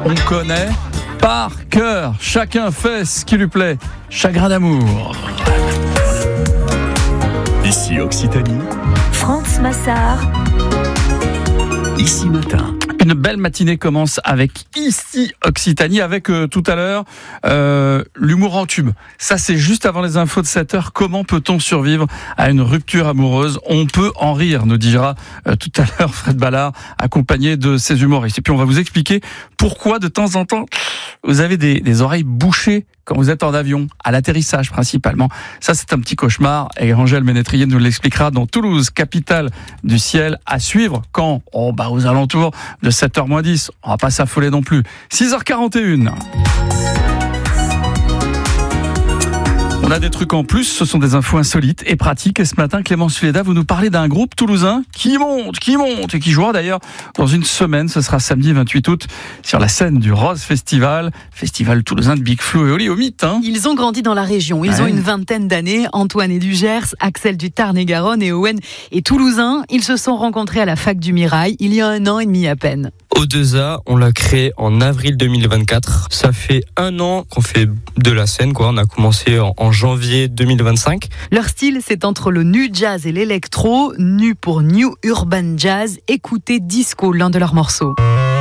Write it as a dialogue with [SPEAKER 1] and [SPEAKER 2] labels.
[SPEAKER 1] on connaît par cœur. Chacun fait ce qui lui plaît. Chagrin d'amour.
[SPEAKER 2] Ici Occitanie.
[SPEAKER 3] France Massard.
[SPEAKER 2] Ici Matin.
[SPEAKER 1] Une belle matinée commence avec Ici Occitanie, avec tout à l'heure l'humour en tube. Ça, c'est juste avant les infos de 7h. Comment peut-on survivre à une rupture amoureuse ? On peut en rire, nous dira tout à l'heure Fred Ballard, accompagné de ses humoristes. Et puis on va vous expliquer pourquoi de temps en temps vous avez des oreilles bouchées quand vous êtes en avion, à l'atterrissage principalement. Ça, c'est un petit cauchemar et Angèle Ménétrier nous l'expliquera dans Toulouse, capitale du ciel, à suivre quand, aux alentours de 7h-10. On va pas s'affoler non plus. 6h41. On a des trucs en plus, ce sont des infos insolites et pratiques. Et ce matin, Clémence Fuleda, vous nous parlez d'un groupe toulousain qui monte et qui jouera d'ailleurs dans une semaine. Ce sera samedi 28 août sur la scène du Rose Festival toulousain de Big Flo et Oli au mythe.
[SPEAKER 4] Ils ont grandi dans la région. Ils ont une vingtaine d'années. Antoine est du Gers, Axel du Tarn-et-Garonne et Owen est toulousain. Ils se sont rencontrés à la fac du Mirail il y a 1 an et demi à peine.
[SPEAKER 5] O2A, on l'a créé en avril 2024. Ça fait 1 an qu'on fait de la scène, On a commencé en janvier 2025.
[SPEAKER 4] Leur style, c'est entre le nu jazz et l'électro. Nu pour New Urban Jazz. Écoutez Disco, l'un de leurs morceaux.